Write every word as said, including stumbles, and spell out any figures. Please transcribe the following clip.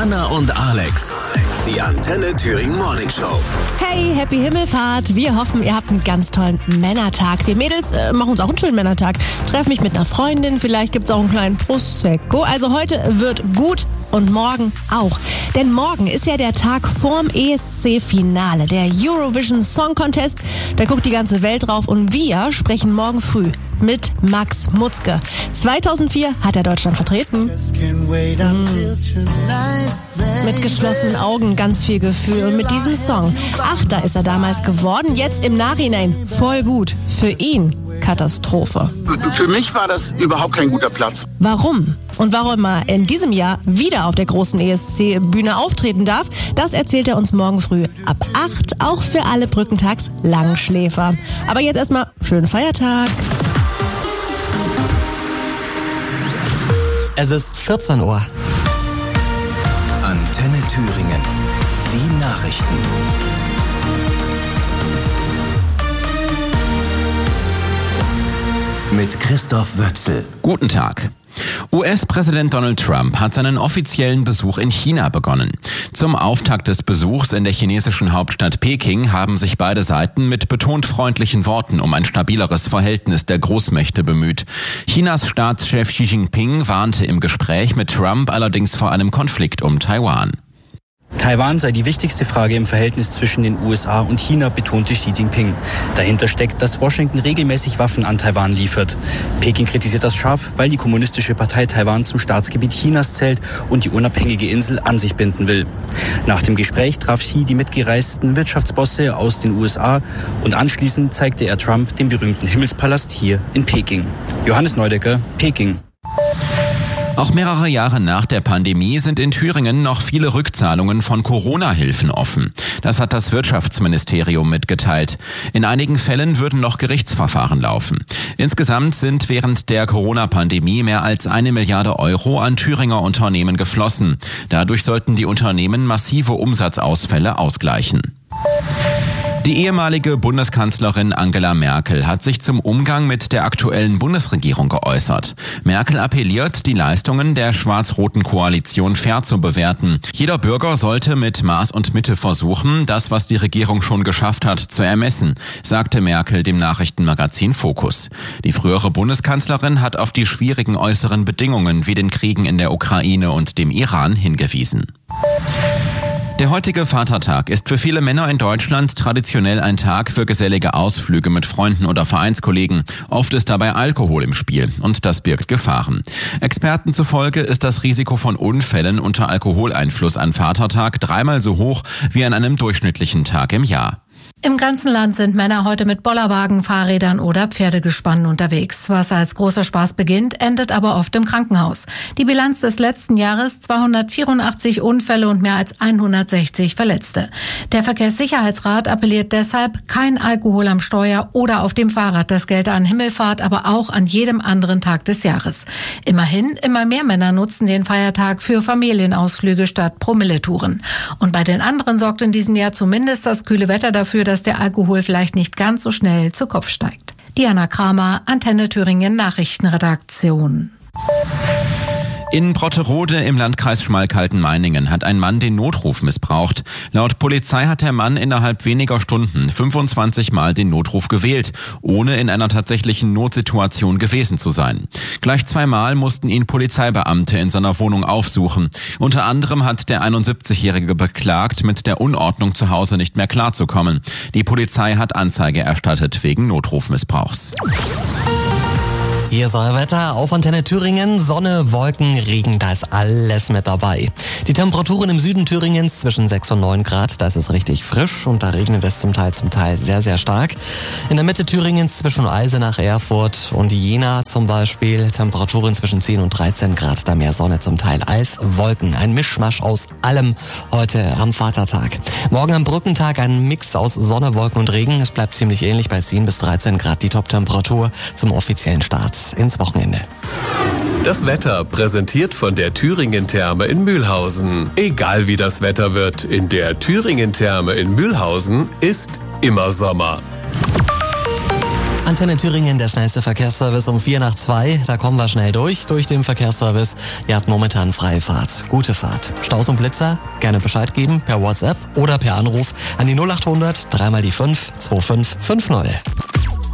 Anna und Alex, die Antenne Thüringen Morning Show. Hey, Happy Himmelfahrt. Wir hoffen, ihr habt einen ganz tollen Männertag. Wir Mädels äh, machen uns auch einen schönen Männertag. Treff mich mit einer Freundin, vielleicht gibt's auch einen kleinen Prosecco. Also heute wird gut und morgen auch. Denn morgen ist ja der Tag vorm E S C-Finale, der Eurovision Song Contest. Da guckt die ganze Welt drauf und wir sprechen morgen früh mit Max Mutzke. zweitausendvier hat er Deutschland vertreten. Mhm. Mit geschlossenen Augen, ganz viel Gefühl. Und mit diesem Song, Achter ist er damals geworden. Jetzt im Nachhinein voll gut. Für ihn Katastrophe. Für mich war das überhaupt kein guter Platz. Warum? Und warum er in diesem Jahr wieder auf der großen E S C-Bühne auftreten darf, das erzählt er uns morgen früh ab acht, auch für alle Brückentags-Langschläfer. Aber jetzt erstmal schönen Feiertag. Es ist vierzehn Uhr. Antenne Thüringen. Die Nachrichten. Mit Christoph Wötzel. Guten Tag. U S-Präsident Donald Trump hat seinen offiziellen Besuch in China begonnen. Zum Auftakt des Besuchs in der chinesischen Hauptstadt Peking haben sich beide Seiten mit betont freundlichen Worten um ein stabileres Verhältnis der Großmächte bemüht. Chinas Staatschef Xi Jinping warnte im Gespräch mit Trump allerdings vor einem Konflikt um Taiwan. Taiwan sei die wichtigste Frage im Verhältnis zwischen den U S A und China, betonte Xi Jinping. Dahinter steckt, dass Washington regelmäßig Waffen an Taiwan liefert. Peking kritisiert das scharf, weil die Kommunistische Partei Taiwan zum Staatsgebiet Chinas zählt und die unabhängige Insel an sich binden will. Nach dem Gespräch traf Xi die mitgereisten Wirtschaftsbosse aus den U S A und anschließend zeigte er Trump den berühmten Himmelspalast hier in Peking. Johannes Neudecker, Peking. Auch mehrere Jahre nach der Pandemie sind in Thüringen noch viele Rückzahlungen von Corona-Hilfen offen. Das hat das Wirtschaftsministerium mitgeteilt. In einigen Fällen würden noch Gerichtsverfahren laufen. Insgesamt sind während der Corona-Pandemie mehr als eine Milliarde Euro an Thüringer Unternehmen geflossen. Dadurch sollten die Unternehmen massive Umsatzausfälle ausgleichen. Die ehemalige Bundeskanzlerin Angela Merkel hat sich zum Umgang mit der aktuellen Bundesregierung geäußert. Merkel appelliert, die Leistungen der schwarz-roten Koalition fair zu bewerten. Jeder Bürger sollte mit Maß und Mitte versuchen, das, was die Regierung schon geschafft hat, zu ermessen, sagte Merkel dem Nachrichtenmagazin Focus. Die frühere Bundeskanzlerin hat auf die schwierigen äußeren Bedingungen wie den Kriegen in der Ukraine und dem Iran hingewiesen. Der heutige Vatertag ist für viele Männer in Deutschland traditionell ein Tag für gesellige Ausflüge mit Freunden oder Vereinskollegen. Oft ist dabei Alkohol im Spiel und das birgt Gefahren. Experten zufolge ist das Risiko von Unfällen unter Alkoholeinfluss an Vatertag dreimal so hoch wie an einem durchschnittlichen Tag im Jahr. Im ganzen Land sind Männer heute mit Bollerwagen, Fahrrädern oder Pferdegespannen unterwegs. Was als großer Spaß beginnt, endet aber oft im Krankenhaus. Die Bilanz des letzten Jahres: zweihundertvierundachtzig Unfälle und mehr als hundertsechzig Verletzte. Der Verkehrssicherheitsrat appelliert deshalb: kein Alkohol am Steuer oder auf dem Fahrrad. Das gelte an Himmelfahrt, aber auch an jedem anderen Tag des Jahres. Immerhin, immer mehr Männer nutzen den Feiertag für Familienausflüge statt Promilletouren. Und bei den anderen sorgt in diesem Jahr zumindest das kühle Wetter dafür, dass der Alkohol vielleicht nicht ganz so schnell zu Kopf steigt. Diana Kramer, Antenne Thüringen Nachrichtenredaktion. In Brotterode im Landkreis Schmalkalden-Meiningen hat ein Mann den Notruf missbraucht. Laut Polizei hat der Mann innerhalb weniger Stunden fünfundzwanzig Mal den Notruf gewählt, ohne in einer tatsächlichen Notsituation gewesen zu sein. Gleich zweimal mussten ihn Polizeibeamte in seiner Wohnung aufsuchen. Unter anderem hat der einundsiebzigjährige beklagt, mit der Unordnung zu Hause nicht mehr klarzukommen. Die Polizei hat Anzeige erstattet wegen Notrufmissbrauchs. Hier ist euer Wetter auf Antenne Thüringen. Sonne, Wolken, Regen, da ist alles mit dabei. Die Temperaturen im Süden Thüringens zwischen sechs und neun Grad, da ist es richtig frisch und da regnet es zum Teil zum Teil sehr, sehr stark. In der Mitte Thüringens zwischen Eisenach, Erfurt und Jena zum Beispiel Temperaturen zwischen zehn und dreizehn Grad, da mehr Sonne zum Teil als Wolken. Ein Mischmasch aus allem heute am Vatertag. Morgen am Brückentag ein Mix aus Sonne, Wolken und Regen. Es bleibt ziemlich ähnlich bei zehn bis dreizehn Grad die Top-Temperatur zum offiziellen Start ins Wochenende. Das Wetter präsentiert von der Thüringen-Therme in Mühlhausen. Egal wie das Wetter wird, in der Thüringen-Therme in Mühlhausen ist immer Sommer. Antenne Thüringen, der schnellste Verkehrsservice um vier nach zwei. Da kommen wir schnell durch, durch den Verkehrsservice. Ihr habt momentan freie Fahrt. Gute Fahrt. Staus und Blitzer? Gerne Bescheid geben per WhatsApp oder per Anruf an die null acht hundert, dreimal die fünf, zwei fünf fünf null.